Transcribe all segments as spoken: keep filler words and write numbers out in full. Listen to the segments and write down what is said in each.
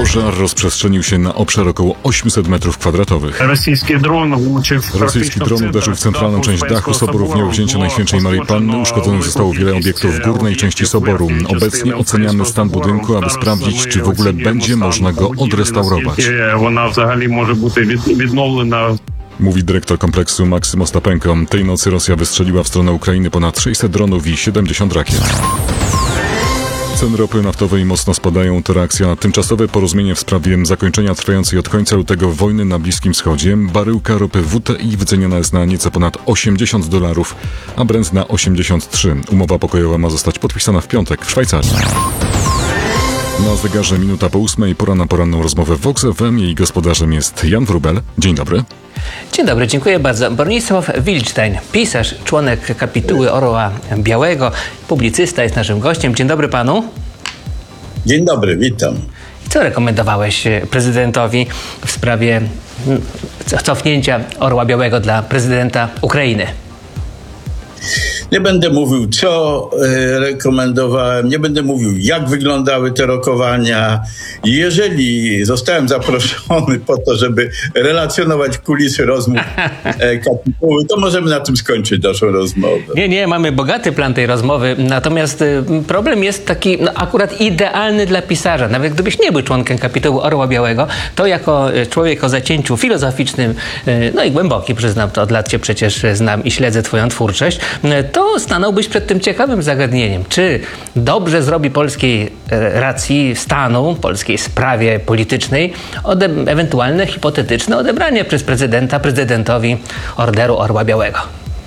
Pożar rozprzestrzenił się na obszar około osiemset metrów kwadratowych. Rosyjski dron uderzył w centralną część dachu soboru w Nieowzięcie Najświętszej Maryi Panny. Uszkodzonych zostało wiele obiektów w górnej części soboru. Obecnie oceniamy stan budynku, aby sprawdzić, czy w ogóle będzie można go odrestaurować. Mówi dyrektor kompleksu Maksym Ostapenko. Tej nocy Rosja wystrzeliła w stronę Ukrainy ponad sześćset dronów i siedemdziesiąt rakiet. Ceny ropy naftowej mocno spadają. To reakcja na tymczasowe porozumienie w sprawie zakończenia trwającej od końca lutego wojny na Bliskim Wschodzie. Baryłka ropy W T I wyceniona jest na nieco ponad osiemdziesiąt dolarów, a Brent na osiemdziesiąt trzy. Umowa pokojowa ma zostać podpisana w piątek w Szwajcarii. Na zegarze minuta po ósmej, pora na poranną rozmowę w Vox F M. Jej gospodarzem jest Jan Wróbel. Dzień dobry. Dzień dobry, dziękuję bardzo. Bronisław Wilczstein, pisarz, członek kapituły Orła Białego, publicysta, jest naszym gościem. Dzień dobry panu. Dzień dobry, witam. Co rekomendowałeś prezydentowi w sprawie cofnięcia Orła Białego dla prezydenta Ukrainy? Nie będę mówił, co rekomendowałem, nie będę mówił, jak wyglądały te rokowania. Jeżeli zostałem zaproszony po to, żeby relacjonować kulisy rozmów kapituły, to możemy na tym skończyć naszą rozmowę. Nie, nie, mamy bogaty plan tej rozmowy, natomiast problem jest taki no, akurat idealny dla pisarza. Nawet gdybyś nie był członkiem kapituły Orła Białego, to jako człowiek o zacięciu filozoficznym, no i głęboki, przyznam, to od lat cię przecież znam i śledzę twoją twórczość, to stanąłbyś przed tym ciekawym zagadnieniem. Czy dobrze zrobi polskiej racji stanu, polskiej sprawie politycznej ode- ewentualne hipotetyczne odebranie przez prezydenta prezydentowi Orderu Orła Białego?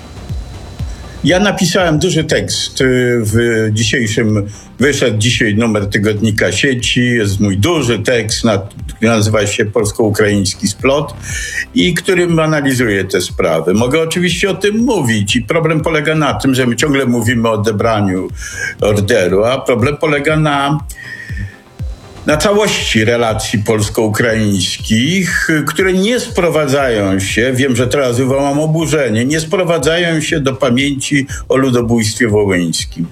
Ja napisałem duży tekst w dzisiejszym, wyszedł dzisiaj numer tygodnika Sieci, jest mój duży tekst, nazywa się Polsko-Ukraiński Splot i którym analizuję te sprawy. Mogę oczywiście o tym mówić i problem polega na tym, że my ciągle mówimy o odebraniu orderu, a problem polega na na całości relacji polsko-ukraińskich, które nie sprowadzają się, wiem, że teraz wywołam oburzenie, nie sprowadzają się do pamięci o ludobójstwie wołyńskim.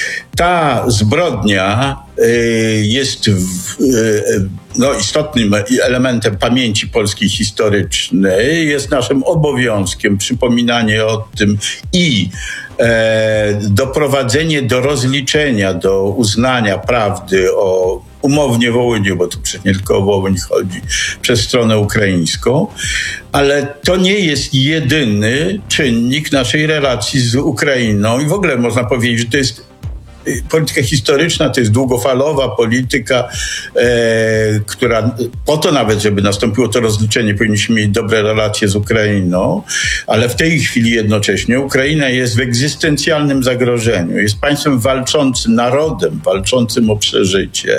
Ta zbrodnia y, jest w, y, no, istotnym elementem pamięci polskiej historycznej, jest naszym obowiązkiem przypominanie o tym i e, doprowadzenie do rozliczenia, do uznania prawdy o umownie Wołyniu, bo tu przecież nie tylko o Wołyń chodzi, przez stronę ukraińską, ale to nie jest jedyny czynnik naszej relacji z Ukrainą i w ogóle można powiedzieć, że to jest polityka historyczna, to jest długofalowa polityka, e, która po to nawet, żeby nastąpiło to rozliczenie, powinniśmy mieć dobre relacje z Ukrainą, ale w tej chwili jednocześnie Ukraina jest w egzystencjalnym zagrożeniu. Jest państwem walczącym, narodem walczącym o przeżycie,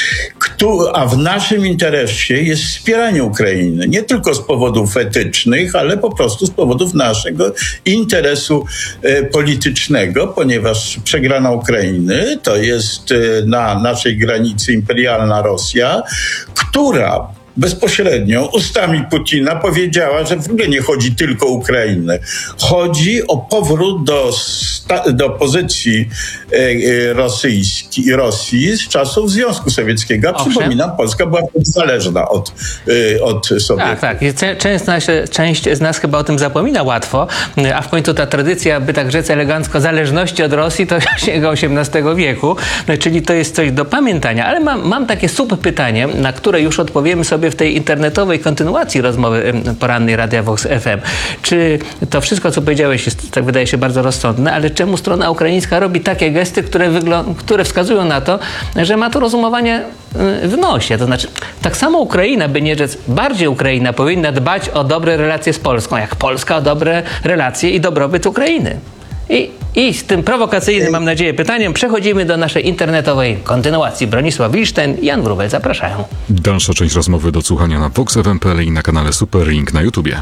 kto, a w naszym interesie jest wspieranie Ukrainy. Nie tylko z powodów etycznych, ale po prostu z powodów naszego interesu e, politycznego, ponieważ przegrana Ukraina to jest na naszej granicy imperialna Rosja, która bezpośrednio ustami Putina powiedziała, że w ogóle nie chodzi tylko o Ukrainę. Chodzi o powrót do, sta- do pozycji e, rosyjski, Rosji z czasów Związku Sowieckiego. A przypominam, Polska była zależna od, e, od Sowietów. Tak, tak. Część, część z nas chyba o tym zapomina łatwo, a w końcu ta tradycja, by tak rzec elegancko, zależności od Rosji to sięga osiemnastego wieku, czyli to jest coś do pamiętania. Ale mam, mam takie sub pytanie, na które już odpowiemy sobie w tej internetowej kontynuacji rozmowy porannej Radia Vox F M. Czy to wszystko, co powiedziałeś, jest, tak wydaje się, bardzo rozsądne, ale czemu strona ukraińska robi takie gesty, które, wyglą- które wskazują na to, że ma to rozumowanie w nosie? To znaczy, tak samo Ukraina, by nie rzec bardziej Ukraina, powinna dbać o dobre relacje z Polską, jak Polska o dobre relacje i dobrobyt Ukrainy. I, I z tym prowokacyjnym, mam nadzieję, pytaniem przechodzimy do naszej internetowej kontynuacji. Bronisław Wilczstein i Jan Wróbel zapraszają. Dalsza część rozmowy do słuchania na vox f m kropka p l i na kanale Super Ring na YouTubie.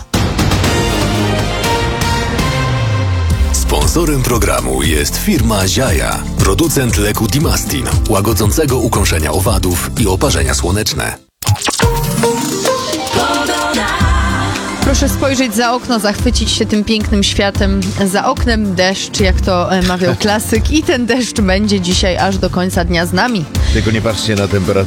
Sponsorem programu jest firma Ziaja, producent leku Dimastin, łagodzącego ukąszenia owadów i oparzenia słoneczne. Proszę spojrzeć za okno, zachwycić się tym pięknym światem. Za oknem deszcz, jak to mawiał klasyk. I ten deszcz będzie dzisiaj aż do końca dnia z nami. Tylko nie patrzcie na temperaturę.